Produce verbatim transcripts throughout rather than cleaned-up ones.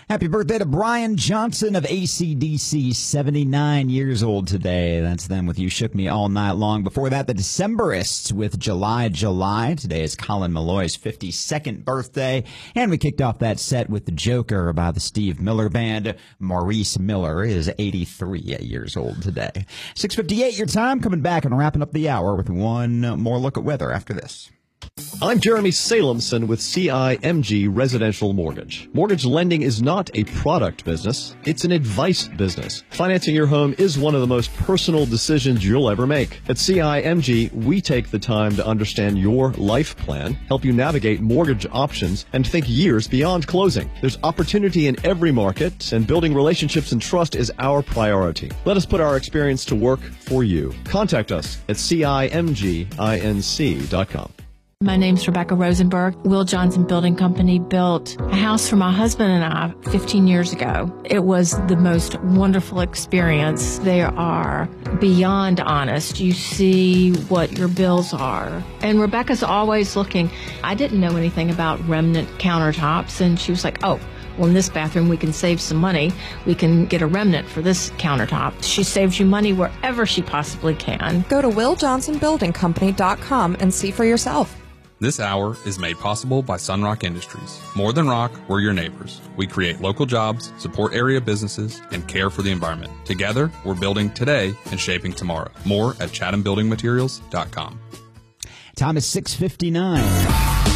Happy birthday to Brian Johnson of A C D C, seventy-nine years old today. That's them with You Shook Me All Night Long. Before that, the Decemberists with July, July. Today is Colin Malloy's fifty-second birthday. And we kicked off that set with The Joker by the Steve Miller Band. Maurice Miller is eighty-three years old today. six fifty-eight your time, coming back and wrapping up the hour with one more look at weather after this. I'm Jeremy Salemson with C I M G Residential Mortgage. Mortgage lending is not a product business, it's an advice business. Financing your home is one of the most personal decisions you'll ever make. At C I M G, we take the time to understand your life plan, help you navigate mortgage options, and think years beyond closing. There's opportunity in every market, and building relationships and trust is our priority. Let us put our experience to work for you. Contact us at C I M G inc dot com. My name's Rebecca Rosenberg. Will Johnson Building Company built a house for my husband and I fifteen years ago. It was the most wonderful experience. They are beyond honest. You see what your bills are. And Rebecca's always looking. I didn't know anything about remnant countertops, and she was like, oh, well, in this bathroom, we can save some money. We can get a remnant for this countertop. She saves you money wherever she possibly can. Go to will johnson building company dot com and see for yourself. This hour is made possible by Sunrock Industries. More than rock, we're your neighbors. We create local jobs, support area businesses, and care for the environment. Together, we're building today and shaping tomorrow. More at chatham building materials dot com. Time is six fifty-nine.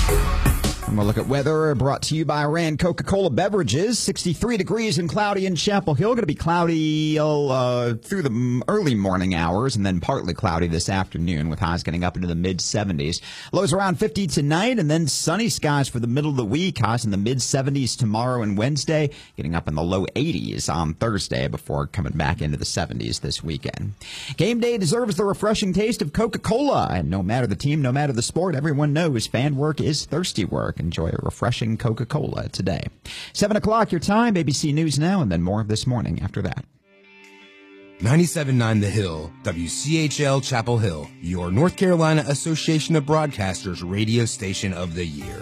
And we'll look at weather brought to you by Rand Coca-Cola Beverages. sixty-three degrees and cloudy in Chapel Hill. Going to be cloudy uh, through the early morning hours and then partly cloudy this afternoon with highs getting up into the mid seventies. Lows around fifty tonight and then sunny skies for the middle of the week. Highs in the mid seventies tomorrow and Wednesday, getting up in the low eighties on Thursday before coming back into the seventies this weekend. Game day deserves the refreshing taste of Coca-Cola. And no matter the team, no matter the sport, everyone knows fan work is thirsty work. Enjoy a refreshing Coca-Cola today. seven o'clock your time, A B C News Now, and then more of This Morning after that. ninety-seven point nine The Hill, W C H L Chapel Hill, your North Carolina Association of Broadcasters radio station of the year.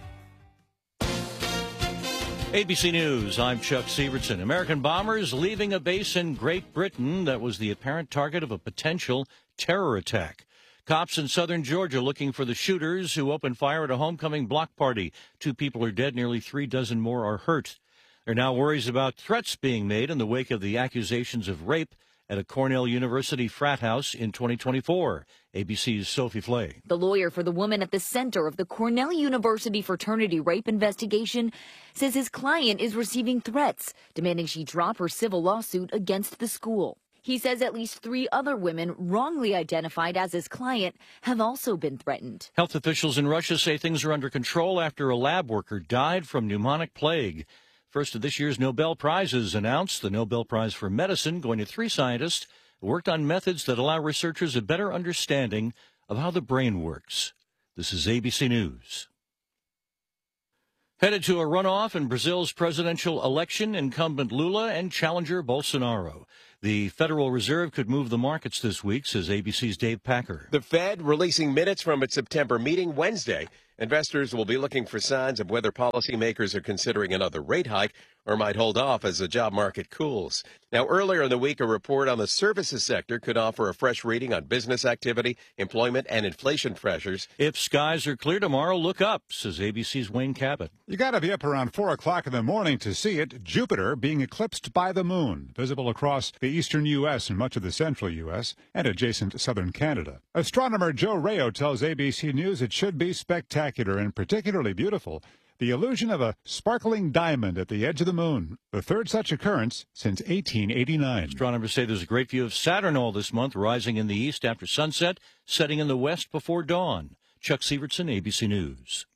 A B C News, I'm Chuck Sievertson. American bombers leaving a base in Great Britain that was the apparent target of a potential terror attack. Cops in southern Georgia looking for the shooters who opened fire at a homecoming block party. Two people are dead, nearly three dozen more are hurt. There are now worries about threats being made in the wake of the accusations of rape at a Cornell University frat house in twenty twenty-four. A B C's Sophie Flay. The lawyer for the woman at the center of the Cornell University fraternity rape investigation says his client is receiving threats, demanding she drop her civil lawsuit against the school. He says at least three other women wrongly identified as his client have also been threatened. Health officials in Russia say things are under control after a lab worker died from pneumonic plague. First of this year's Nobel Prizes announced. The Nobel Prize for Medicine going to three scientists who worked on methods that allow researchers a better understanding of how the brain works. This is A B C News. Headed to a runoff in Brazil's presidential election, incumbent Lula and challenger Bolsonaro. The Federal Reserve could move the markets this week, says A B C's Dave Packer. The Fed releasing minutes from its September meeting Wednesday. Investors will be looking for signs of whether policymakers are considering another rate hike or might hold off as the job market cools. Now, earlier in the week, a report on the services sector could offer a fresh reading on business activity, employment, and inflation pressures. If skies are clear tomorrow, look up, says A B C's Wayne Cabot. You got to be up around four o'clock in the morning to see it. Jupiter being eclipsed by the moon, visible across the eastern U S and much of the central U S and adjacent southern Canada. Astronomer Joe Rayo tells A B C News it should be spectacular and particularly beautiful. The illusion of a sparkling diamond at the edge of the moon, the third such occurrence since eighteen eighty-nine. Astronomers say there's a great view of Saturn all this month, rising in the east after sunset, setting in the west before dawn. Chuck Sievertson, A B C News.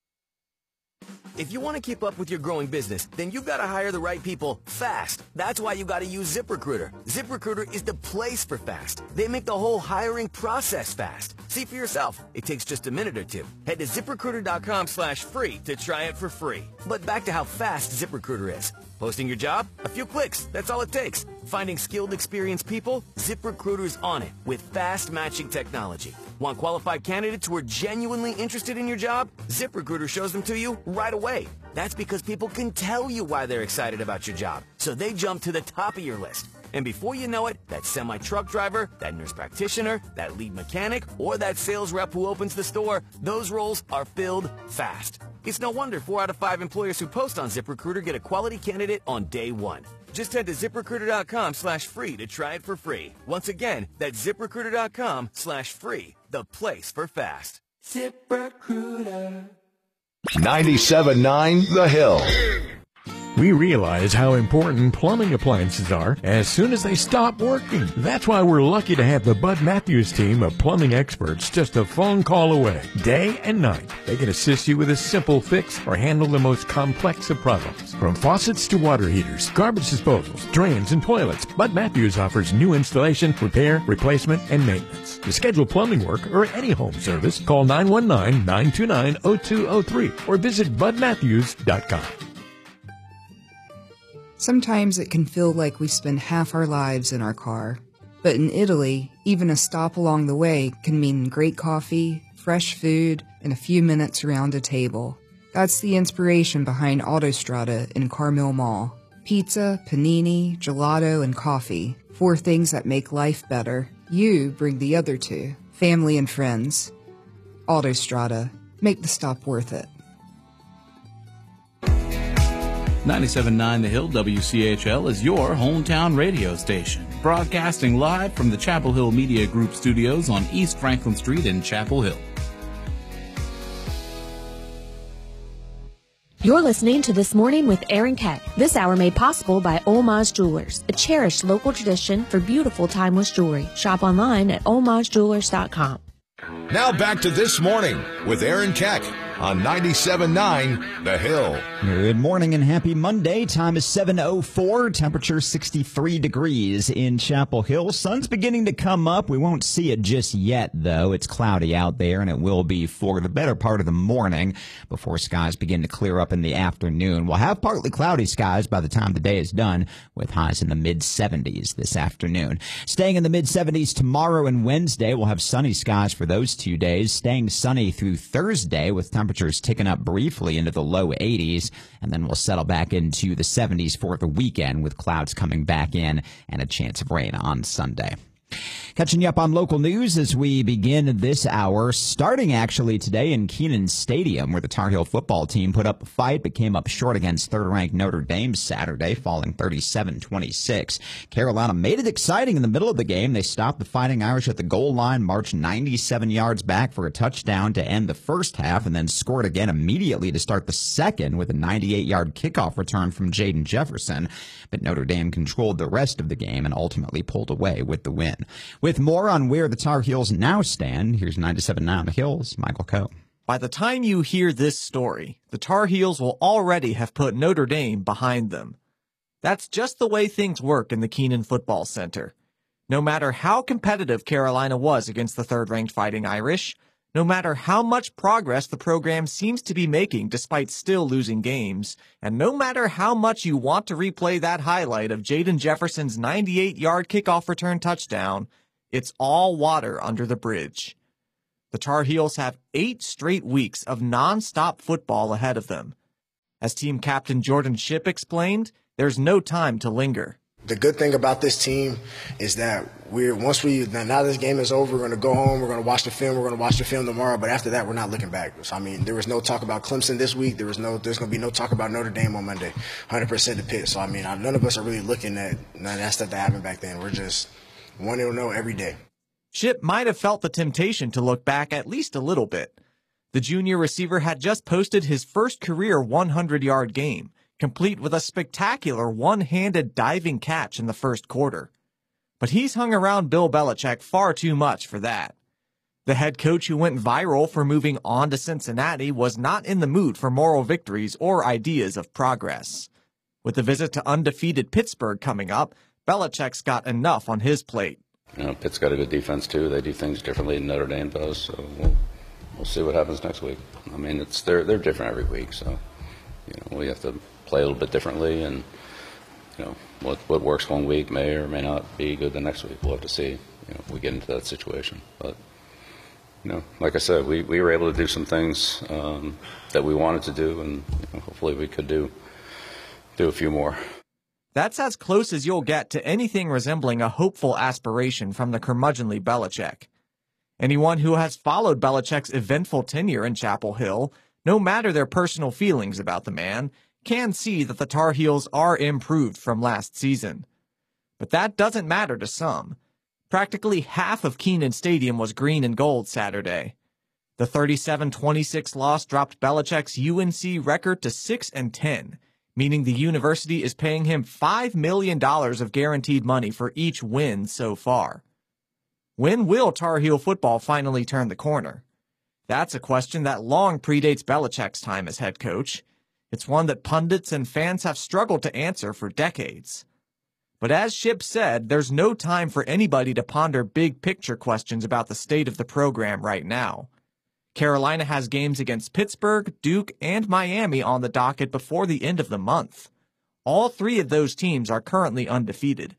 If you want to keep up with your growing business, then you've got to hire the right people fast. That's why you got to use ZipRecruiter. ZipRecruiter is the place for fast. They make the whole hiring process fast. See for yourself. It takes just a minute or two. Head to ZipRecruiter.com slash free to try it for free. But back to how fast ZipRecruiter is. Posting your job? A few clicks. That's all it takes. Finding skilled, experienced people? ZipRecruiter's on it with fast matching technology. Want qualified candidates who are genuinely interested in your job? ZipRecruiter shows them to you right away. That's because people can tell you why they're excited about your job, so they jump to the top of your list. And before you know it, that semi-truck driver, that nurse practitioner, that lead mechanic, or that sales rep who opens the store, those roles are filled fast. It's no wonder four out of five employers who post on ZipRecruiter get a quality candidate on day one. Just head to ZipRecruiter.com slash free to try it for free. Once again, that's ZipRecruiter.com slash free, the place for fast. ZipRecruiter. ninety-seven point nine The Hill. We realize how important plumbing appliances are as soon as they stop working. That's why we're lucky to have the Bud Matthews team of plumbing experts just a phone call away, day and night. They can assist you with a simple fix or handle the most complex of problems. From faucets to water heaters, garbage disposals, drains, and toilets, Bud Matthews offers new installation, repair, replacement, and maintenance. To schedule plumbing work or any home service, call nine one nine, nine two nine, zero two zero three or visit bud matthews dot com. Sometimes it can feel like we spend half our lives in our car. But in Italy, even a stop along the way can mean great coffee, fresh food, and a few minutes around a table. That's the inspiration behind Autostrada in Carmel Mall. Pizza, panini, gelato, and coffee. Four things that make life better. You bring the other two. Family and friends. Autostrada. Make the stop worth it. ninety-seven point nine The Hill W C H L is your hometown radio station, broadcasting live from the Chapel Hill Media Group studios on East Franklin Street in Chapel Hill. You're listening to This Morning with Aaron Keck. This hour made possible by Olmaz Jewelers, a cherished local tradition for beautiful timeless jewelry. Shop online at olmaz jewelers dot com. Now back to This Morning with Aaron Keck on ninety-seven point nine The Hill. Good morning and happy Monday. Time is seven oh four. Temperature sixty-three degrees in Chapel Hill. Sun's beginning to come up. We won't see it just yet, though. It's cloudy out there, and it will be for the better part of the morning before skies begin to clear up in the afternoon. We'll have partly cloudy skies by the time the day is done, with highs in the mid-seventies this afternoon. Staying in the mid-seventies tomorrow and Wednesday. We'll have sunny skies for those two days. Staying sunny through Thursday with temperatures ticking up briefly into the low eighties, and then we'll settle back into the seventies for the weekend with clouds coming back in and a chance of rain on Sunday. Catching you up on local news as we begin this hour, starting actually today in Kenan Stadium, where the Tar Heel football team put up a fight but came up short against third-ranked Notre Dame Saturday, falling thirty-seven twenty-six. Carolina made it exciting in the middle of the game. They stopped the Fighting Irish at the goal line, marched ninety-seven yards back for a touchdown to end the first half, and then scored again immediately to start the second with a ninety-eight-yard kickoff return from Jaden Jefferson. But Notre Dame controlled the rest of the game and ultimately pulled away with the win. With more on where the Tar Heels now stand, here's ninety-seven point nine The Hills, Michael Coe. By the time you hear this story, the Tar Heels will already have put Notre Dame behind them. That's just the way things work in the Kenan Football Center. No matter how competitive Carolina was against the third-ranked Fighting Irish, no matter how much progress the program seems to be making despite still losing games, and no matter how much you want to replay that highlight of Jaden Jefferson's ninety-eight-yard kickoff return touchdown, it's all water under the bridge. The Tar Heels have eight straight weeks of non-stop football ahead of them. As team captain Jordan Shipp explained, there's no time to linger. The good thing about this team is that we're once we now this game is over, we're going to go home, we're going to watch the film, we're going to watch the film tomorrow. But after that, we're not looking back. So, I mean, there was no talk about Clemson this week. There was no, there's going to be no talk about Notre Dame on Monday. one hundred percent the pit. So, I mean, none of us are really looking at none of that stuff that happened back then. We're just wanting to know every day. Shipp might have felt the temptation to look back at least a little bit. The junior receiver had just posted his first career hundred-yard game, complete with a spectacular one-handed diving catch in the first quarter. But he's hung around Bill Belichick far too much for that. The head coach who went viral for moving on to Cincinnati was not in the mood for moral victories or ideas of progress. With the visit to undefeated Pittsburgh coming up, Belichick's got enough on his plate. You know, Pitt's got a good defense, too. They do things differently than Notre Dame does, so we'll, we'll see what happens next week. I mean, it's they're, they're different every week, so you know we have to play a little bit differently, and you know what what works one week may or may not be good the next week. We'll have to see. You know, if we get into that situation, but you know, like I said, we, we were able to do some things um, that we wanted to do, and you know, hopefully we could do do a few more. That's as close as you'll get to anything resembling a hopeful aspiration from the curmudgeonly Belichick. Anyone who has followed Belichick's eventful tenure in Chapel Hill, no matter their personal feelings about the man, can see that the Tar Heels are improved from last season. But that doesn't matter to some. Practically half of Kenan Stadium was green and gold Saturday. The thirty-seven twenty-six loss dropped Belichick's U N C record to six and ten, meaning the university is paying him five million dollars of guaranteed money for each win so far. When will Tar Heel football finally turn the corner? That's a question that long predates Belichick's time as head coach. It's one that pundits and fans have struggled to answer for decades. But as Ship said, there's no time for anybody to ponder big-picture questions about the state of the program right now. Carolina has games against Pittsburgh, Duke, and Miami on the docket before the end of the month. All three of those teams are currently undefeated.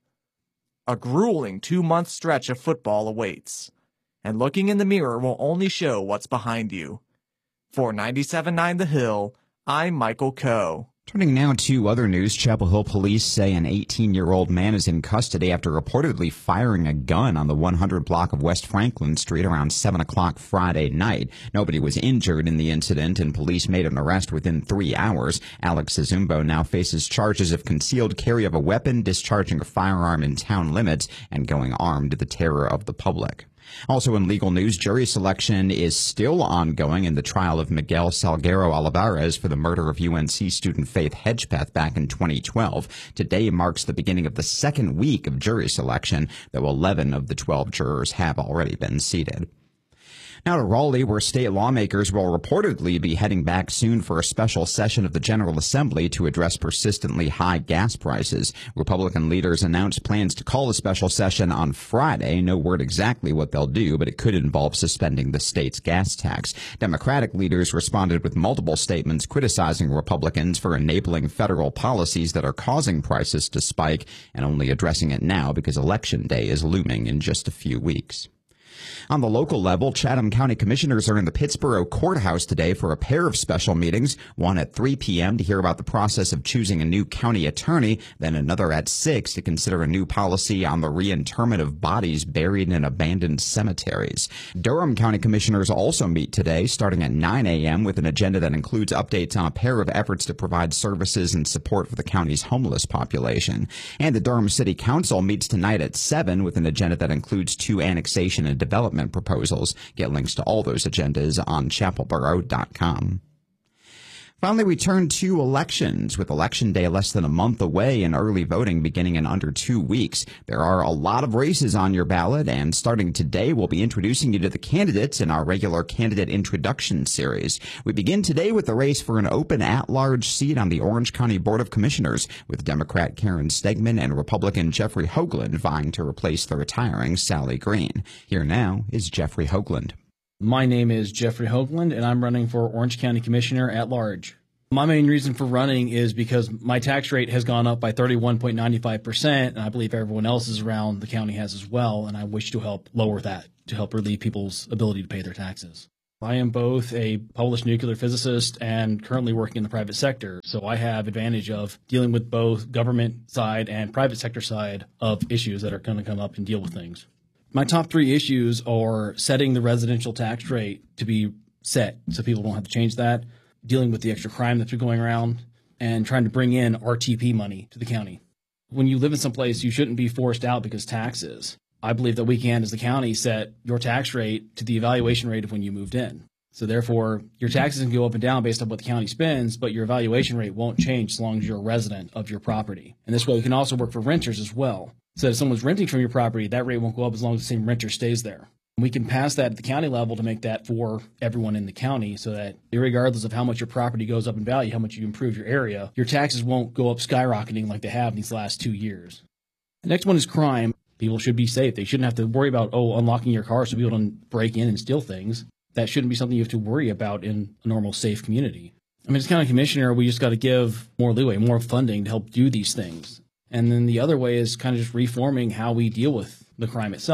A grueling two-month stretch of football awaits. And looking in the mirror will only show what's behind you. For ninety-seven point nine The Hill, I'm Michael Coe. Turning now to other news, Chapel Hill police say an eighteen-year-old man is in custody after reportedly firing a gun on the one hundred block of West Franklin Street around seven o'clock Friday night. Nobody was injured in the incident, and police made an arrest within three hours. Alex Zumbo now faces charges of concealed carry of a weapon, discharging a firearm in town limits, and going armed to the terror of the public. Also in legal news, jury selection is still ongoing in the trial of Miguel Salguero Olivares for the murder of U N C student Faith Hedgepeth back in twenty twelve. Today marks the beginning of the second week of jury selection, though eleven of the twelve jurors have already been seated. Now to Raleigh, where state lawmakers will reportedly be heading back soon for a special session of the General Assembly to address persistently high gas prices. Republican leaders announced plans to call a special session on Friday. No word exactly what they'll do, but it could involve suspending the state's gas tax. Democratic leaders responded with multiple statements criticizing Republicans for enabling federal policies that are causing prices to spike and only addressing it now because Election Day is looming in just a few weeks. On the local level, Chatham County commissioners are in the Pittsburgh Courthouse today for a pair of special meetings, one at three p.m. to hear about the process of choosing a new county attorney, then another at six to consider a new policy on the reinterment of bodies buried in abandoned cemeteries. Durham County commissioners also meet today, starting at nine a.m. with an agenda that includes updates on a pair of efforts to provide services and support for the county's homeless population. And the Durham City Council meets tonight at seven with an agenda that includes two annexation and development proposals. Get links to all those agendas on chapel borough dot com. Finally, we turn to elections. With Election Day less than a month away and early voting beginning in under two weeks, there are a lot of races on your ballot, and starting today, we'll be introducing you to the candidates in our regular candidate introduction series. We begin today with the race for an open at-large seat on the Orange County Board of Commissioners, with Democrat Karen Stegman and Republican Jeffrey Hoagland vying to replace the retiring Sally Green. Here now is Jeffrey Hoagland. My name is Jeffrey Hoagland, and I'm running for Orange County Commissioner at large. My main reason for running is because my tax rate has gone up by thirty-one point nine five percent, and I believe everyone else's around the county has as well, and I wish to help lower that, to help relieve people's ability to pay their taxes. I am both a published nuclear physicist and currently working in the private sector, so I have advantage of dealing with both government side and private sector side of issues that are going to come up and deal with things. My top three issues are setting the residential tax rate to be set so people don't have to change that, dealing with the extra crime that's been going around, and trying to bring in R T P money to the county. When you live in some place, you shouldn't be forced out because taxes. I believe that we can, as the county, set your tax rate to the evaluation rate of when you moved in. So therefore, your taxes can go up and down based on what the county spends, but your evaluation rate won't change as long as you're a resident of your property. And this way, we can also work for renters as well. So if someone's renting from your property, that rate won't go up as long as the same renter stays there. We can pass that at the county level to make that for everyone in the county so that regardless of how much your property goes up in value, how much you improve your area, your taxes won't go up skyrocketing like they have in these last two years. The next one is crime. People should be safe. They shouldn't have to worry about, oh, unlocking your car so people don't break in and steal things. That shouldn't be something you have to worry about in a normal, safe community. I mean, as county commissioner, we just got to give more leeway, more funding to help do these things. And then the other way is kind of just reforming how we deal with the crime itself.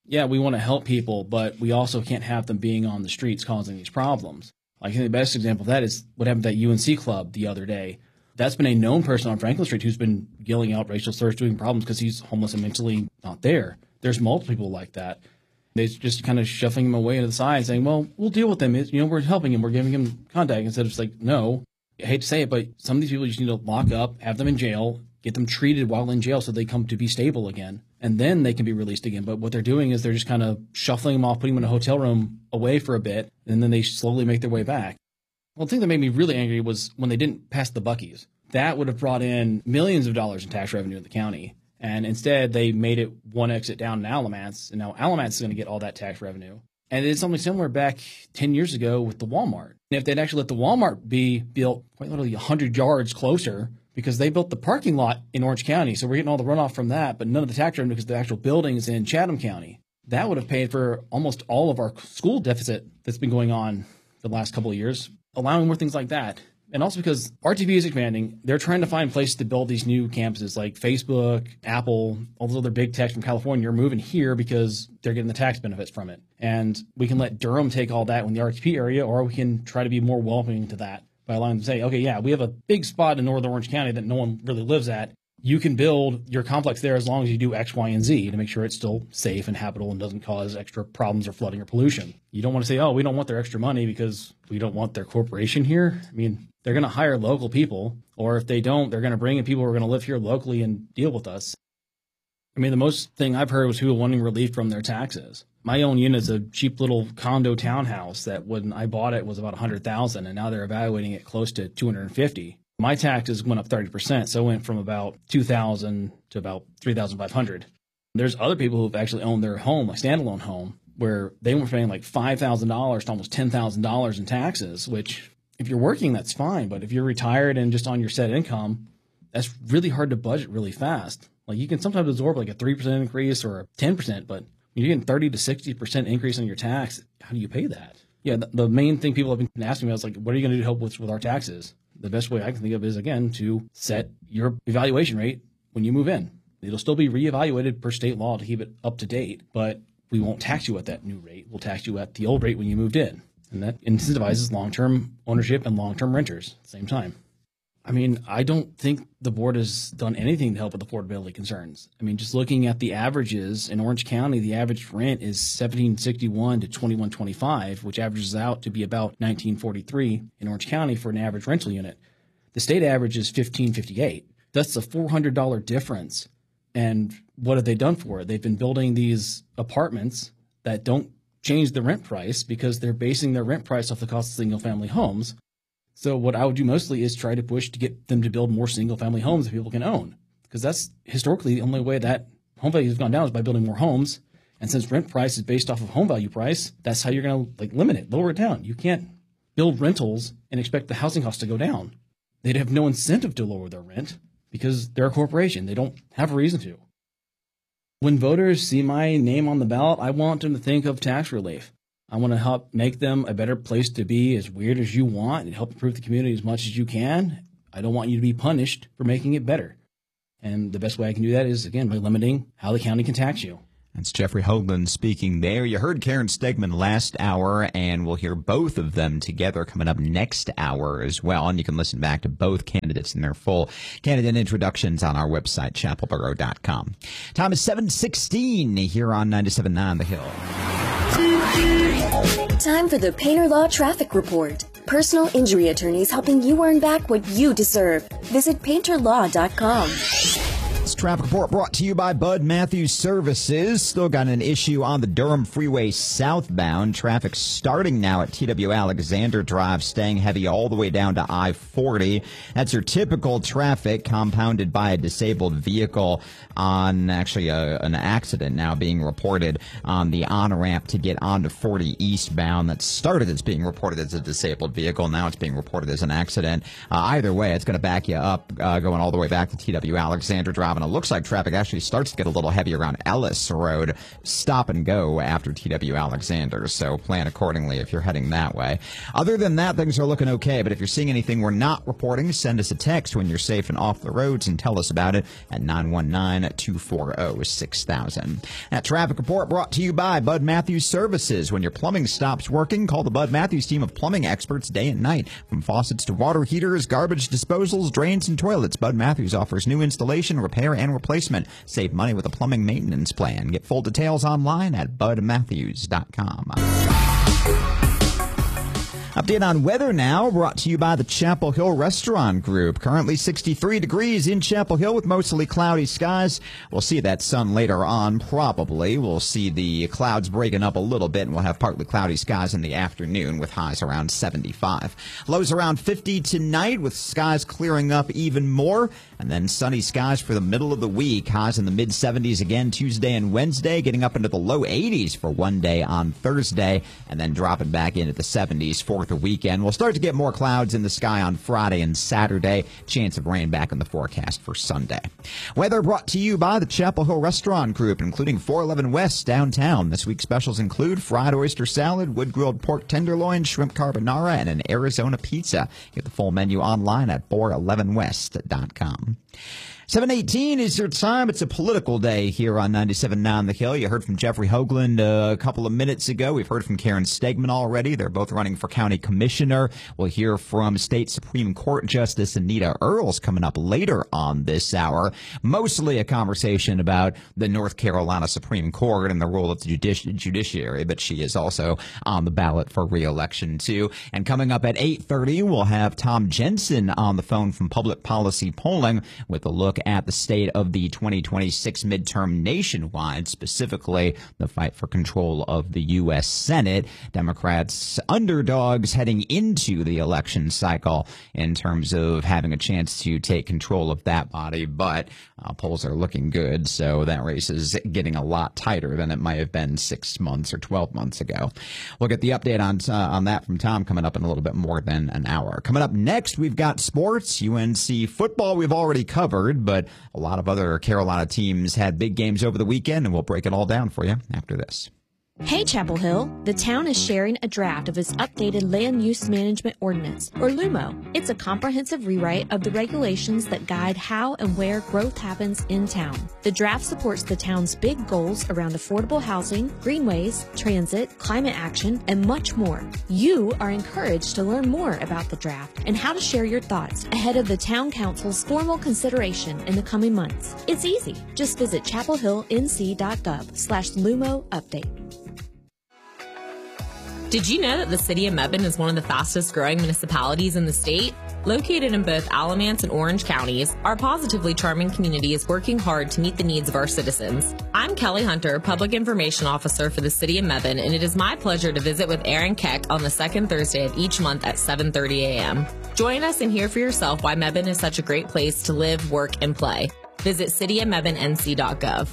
Yeah, we want to help people, but we also can't have them being on the streets causing these problems. Like, I think the best example of that is what happened at that U N C club the other day. That's been a known person on Franklin Street who's been yelling out racial slurs, doing problems because he's homeless and mentally not there. There's multiple people like that. They're just kind of shoving him away to the side, saying, well, we'll deal with them. You know, we're helping him. We're giving him contact. Instead of just like, no. I hate to say it, but some of these people you just need to lock up, have them in jail, get them treated while in jail so they come to be stable again, and then they can be released again. But what they're doing is they're just kind of shuffling them off, putting them in a hotel room away for a bit, and then they slowly make their way back. Well, the thing that made me really angry was when they didn't pass the Buc-ee's. That would have brought in millions of dollars in tax revenue in the county. And instead, they made it one exit down in Alamance, and now Alamance is going to get all that tax revenue. And it's something similar back ten years ago with the Walmart. And if they'd actually let the Walmart be built quite literally one hundred yards closer, because they built the parking lot in Orange County, so we're getting all the runoff from that, but none of the tax revenue because the actual building is in Chatham County. That would have paid for almost all of our school deficit that's been going on the last couple of years, allowing more things like that. And also because R T V is expanding, they're trying to find places to build these new campuses like Facebook, Apple, all those other big techs from California are moving here because they're getting the tax benefits from it. And we can let Durham take all that in the R T P area, or we can try to be more welcoming to that by allowing them to say, okay, yeah, we have a big spot in northern Orange County that no one really lives at. You can build your complex there as long as you do X, Y, and Z to make sure it's still safe and habitable and doesn't cause extra problems or flooding or pollution. You don't want to say, oh, we don't want their extra money because we don't want their corporation here. I mean, they're going to hire local people, or if they don't, they're going to bring in people who are going to live here locally and deal with us. I mean, the most thing I've heard was people wanting relief from their taxes. My own unit is a cheap little condo townhouse that when I bought it was about one hundred thousand dollars, and now they're evaluating it close to two hundred fifty thousand dollars. My taxes went up thirty percent, so it went from about two thousand dollars to about three thousand five hundred dollars. There's other people who've actually owned their home, like standalone home, where they were paying like five thousand dollars to almost ten thousand dollars in taxes, which if you're working, that's fine. But if you're retired and just on your set income, that's really hard to budget really fast. Like you can sometimes absorb like a three percent increase or a ten percent, but when you're getting thirty to sixty percent increase on your tax, how do you pay that? Yeah, the, the main thing people have been asking me is like, what are you going to do to help with, with our taxes? The best way I can think of is, again, to set your evaluation rate when you move in. It'll still be reevaluated per state law to keep it up to date, but we won't tax you at that new rate. We'll tax you at the old rate when you moved in. And that incentivizes long-term ownership and long-term renters at the same time. I mean, I don't think the board has done anything to help with affordability concerns. I mean, just looking at the averages in Orange County, the average rent is seventeen sixty-one to twenty-one twenty-five, which averages out to be about nineteen forty-three in Orange County for an average rental unit. The state average is fifteen fifty-eight. That's a four hundred dollars difference. And what have they done for it? They've been building these apartments that don't change the rent price because they're basing their rent price off the cost of single-family homes. So what I would do mostly is try to push to get them to build more single-family homes that people can own, because that's historically the only way that home value has gone down is by building more homes. And since rent price is based off of home value price, that's how you're going to like limit it, lower it down. You can't build rentals and expect the housing costs to go down. They'd have no incentive to lower their rent because they're a corporation. They don't have a reason to. When voters see my name on the ballot, I want them to think of tax relief. I want to help make them a better place to be, as weird as you want, and help improve the community as much as you can. I don't want you to be punished for making it better. And the best way I can do that is, again, by limiting how the county can tax you. That's Jeffrey Hoagland speaking there. You heard Karen Stegman last hour, and we'll hear both of them together coming up next hour as well. And you can listen back to both candidates and their full candidate introductions on our website, chapel borough dot com. Time is seven sixteen here on ninety-seven point nine The Hill. Time for the Painter Law Traffic Report. Personal injury attorneys helping you earn back what you deserve. Visit painter law dot com. This traffic report brought to you by Bud Matthews Services. Still got an issue on the Durham Freeway southbound. Traffic starting now at T W Alexander Drive, staying heavy all the way down to I forty. That's your typical traffic, compounded by a disabled vehicle on actually a, an accident now being reported on the on-ramp to get onto forty eastbound. That started as being reported as a disabled vehicle. Now it's being reported as an accident. Uh, either way, it's going to back you up uh, going all the way back to T W Alexander Drive. And a looks like traffic actually starts to get a little heavy around Ellis Road. Stop and go after T W Alexander, so plan accordingly if you're heading that way. Other than that, things are looking okay, but if you're seeing anything we're not reporting, send us a text when you're safe and off the roads and tell us about it at nine one nine, two four zero, six thousand. That traffic report brought to you by Bud Matthews Services. When your plumbing stops working, call the Bud Matthews team of plumbing experts day and night. From faucets to water heaters, garbage disposals, drains, and toilets, Bud Matthews offers new installation, repair, and replacement. Save money with a plumbing maintenance plan. Get full details online at bud matthews dot com. Update on weather now, brought to you by the Chapel Hill Restaurant Group. Currently sixty-three degrees in Chapel Hill with mostly cloudy skies. We'll see that sun later on, probably. We'll see the clouds breaking up a little bit, and we'll have partly cloudy skies in the afternoon with highs around seventy-five. Lows around fifty tonight with skies clearing up even more, and then sunny skies for the middle of the week. Highs in the mid seventies again Tuesday and Wednesday, getting up into the low eighties for one day on Thursday, and then dropping back into the seventies for the weekend. We'll start to get more clouds in the sky on Friday and Saturday. Chance of rain back in the forecast for Sunday. Weather brought to you by the Chapel Hill Restaurant Group, including four eleven West downtown. This week's specials include fried oyster salad, wood-grilled pork tenderloin, shrimp carbonara, and an Arizona pizza. Get the full menu online at four eleven west dot com. seven eighteen is your time. It's a political day here on ninety-seven point nine The Hill. You heard from Jeffrey Hoagland uh, a couple of minutes ago. We've heard from Karen Stegman already. They're both running for county commissioner. We'll hear from State Supreme Court Justice Anita Earls coming up later on this hour. Mostly a conversation about the North Carolina Supreme Court and the role of the judici- judiciary, but she is also on the ballot for re-election too. And coming up at eight thirty, we'll have Tom Jensen on the phone from Public Policy Polling with a look at the state of the twenty twenty-six midterm nationwide, specifically the fight for control of the U S Senate. Democrats underdogs heading into the election cycle in terms of having a chance to take control of that body, but uh, polls are looking good, so that race is getting a lot tighter than it might have been six months or twelve months ago. We'll get the update on uh, on that from Tom coming up in a little bit more than an hour. Coming up next, we've got sports. U N C football we've already covered, but a lot of other Carolina teams had big games over the weekend, and we'll break it all down for you after this. Hey Chapel Hill, the town is sharing a draft of its updated Land Use Management Ordinance, or LUMO. It's a comprehensive rewrite of the regulations that guide how and where growth happens in town. The draft supports the town's big goals around affordable housing, greenways, transit, climate action, and much more. You are encouraged to learn more about the draft and how to share your thoughts ahead of the town council's formal consideration in the coming months. It's easy. Just visit chapel hill n c dot gov slash LUMO update. Did you know that the city of Mebane is one of the fastest growing municipalities in the state? Located in both Alamance and Orange counties, our positively charming community is working hard to meet the needs of our citizens. I'm Kelly Hunter, Public Information Officer for the city of Mebane, and it is my pleasure to visit with Aaron Keck on the second Thursday of each month at seven thirty a.m. Join us and hear for yourself why Mebane is such a great place to live, work, and play. Visit city of mebane n c dot gov.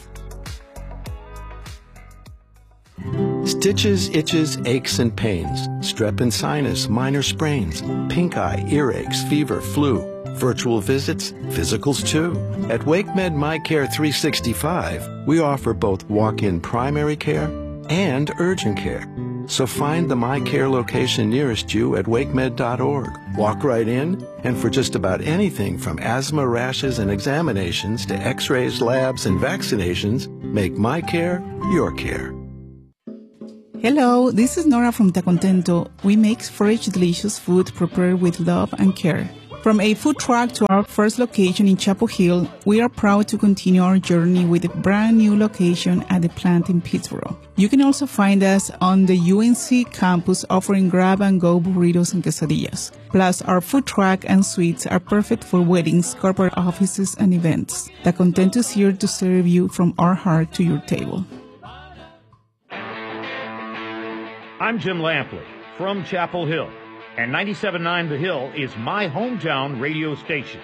Stitches, itches, aches, and pains, strep and sinus, minor sprains, pink eye, earaches, fever, flu, virtual visits, physicals too. At WakeMed MyCare three sixty-five, we offer both walk-in primary care and urgent care. So find the MyCare location nearest you at wakemed dot org. Walk right in, and for just about anything from asthma, rashes, and examinations to x-rays, labs, and vaccinations, make MyCare your care. Hello, this is Nora from Ta Contento. We make fresh, delicious food prepared with love and care. From a food truck to our first location in Chapel Hill, we are proud to continue our journey with a brand new location at the plant in Pittsboro. You can also find us on the U N C campus offering grab-and-go burritos and quesadillas. Plus, our food truck and suites are perfect for weddings, corporate offices, and events. Ta Contento is here to serve you from our heart to your table. I'm Jim Lampley from Chapel Hill, and ninety-seven point nine The Hill is my hometown radio station.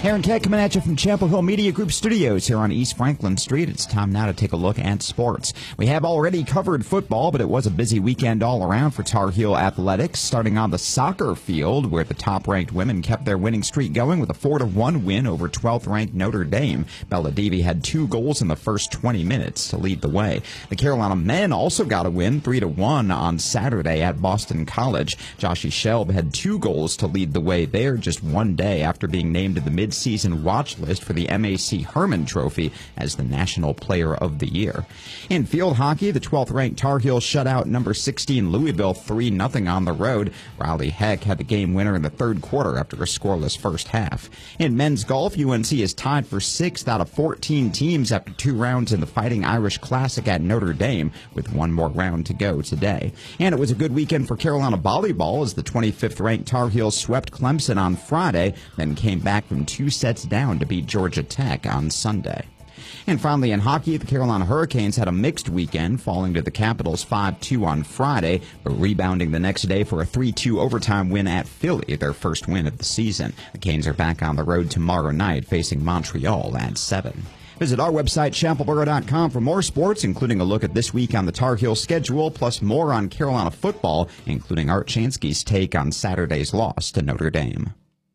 Aaron Keck coming at you from Chapel Hill Media Group Studios here on East Franklin Street. It's time now to take a look at sports. We have already covered football, but it was a busy weekend all around for Tar Heel athletics, starting on the soccer field, where the top-ranked women kept their winning streak going with a four to one win over twelfth-ranked Notre Dame. Bella Devi had two goals in the first twenty minutes to lead the way. The Carolina men also got a win, three to one on Saturday at Boston College. Joshie Shelb had two goals to lead the way there just one day after being named to the mid-season watch list for the M A C Herman Trophy as the National Player of the Year. In field hockey, the twelfth-ranked Tar Heels shut out number sixteen Louisville three nothing on the road. Riley Heck had the game winner in the third quarter after a scoreless first half. In men's golf, U N C is tied for sixth out of fourteen teams after two rounds in the Fighting Irish Classic at Notre Dame, with one more round to go today. And it was a good weekend for Carolina volleyball as the twenty-fifth-ranked Tar Heels swept Clemson on Friday, then came back from two sets down to beat Georgia Tech on Sunday. And finally, in hockey, the Carolina Hurricanes had a mixed weekend, falling to the Capitals five two on Friday, but rebounding the next day for a three two overtime win at Philly, their first win of the season. The Canes are back on the road tomorrow night, facing Montreal at seven. Visit our website, chapel borough dot com, for more sports, including a look at this week on the Tar Heel schedule, plus more on Carolina football, including Art Chansky's take on Saturday's loss to Notre Dame.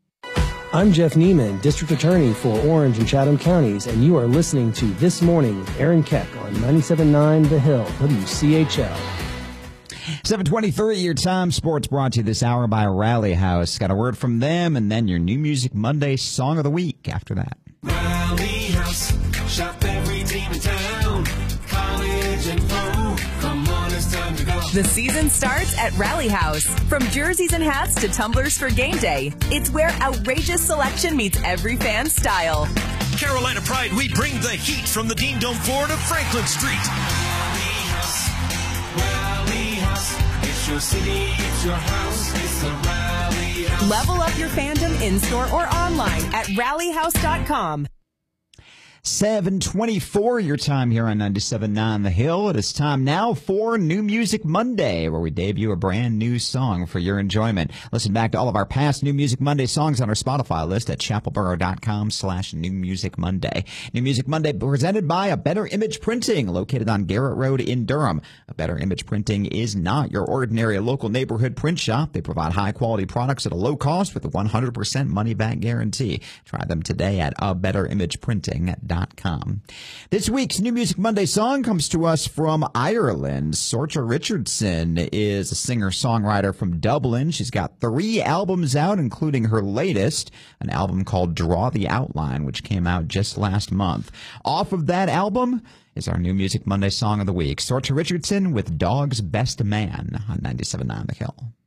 I'm Jeff Neiman, District Attorney for Orange and Chatham Counties, and you are listening to This Morning with Aaron Keck on ninety-seven point nine The Hill, W C H L. seven twenty-three, your time. Sports brought to you this hour by Rally House. Got a word from them, and then your New Music Monday Song of the Week after that. Rally House, shop every team in town, college and pro. Come on, it's time to go. The season starts at Rally House. From jerseys and hats to tumblers for game day, it's where outrageous selection meets every fan's style. Carolina Pride, we bring the heat from the Dean Dome floor to Franklin Street. Rally House, Rally House, it's your city, it's your house, it's the Rally House. Level up your fandom in-store or online at rally house dot com. seven twenty-four, your time here on ninety-seven point nine The Hill. It is time now for New Music Monday, where we debut a brand new song for your enjoyment. Listen back to all of our past New Music Monday songs on our Spotify list at chapel borough dot com slash New Music Monday. New Music Monday presented by A Better Image Printing, located on Garrett Road in Durham. A Better Image Printing is not your ordinary local neighborhood print shop. They provide high-quality products at a low cost with a one hundred percent money-back guarantee. Try them today at a better image printing dot com. This week's New Music Monday song comes to us from Ireland. Sorcha Richardson is a singer-songwriter from Dublin. She's got three albums out, including her latest, an album called Draw the Outline, which came out just last month. Off of that album is our New Music Monday song of the week. Sorcha Richardson with Dog's Best Man on ninety-seven point nine The Hill.